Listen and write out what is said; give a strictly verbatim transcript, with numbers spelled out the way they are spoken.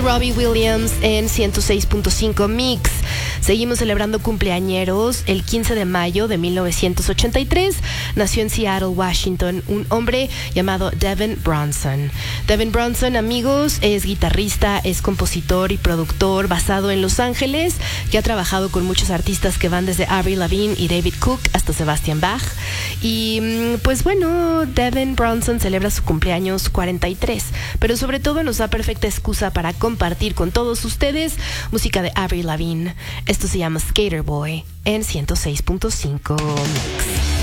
Robbie Williams en ciento seis punto cinco Mix. Seguimos celebrando cumpleañeros. El quince de mayo de mil novecientos ochenta y tres nació en Seattle, Washington, un hombre llamado Devin Bronson. Devin Bronson, amigos, es guitarrista, es compositor y productor basado en Los Ángeles, que ha trabajado con muchos artistas que van desde Avril Lavigne y David Cook hasta Sebastian Bach. Y pues bueno, Devin Bronson celebra su cumpleaños cuarenta y tres, pero sobre todo nos da perfecta excusa para compartir con todos ustedes música de Avril Lavigne. Esto se llama Skater Boy en ciento seis punto cinco Mix.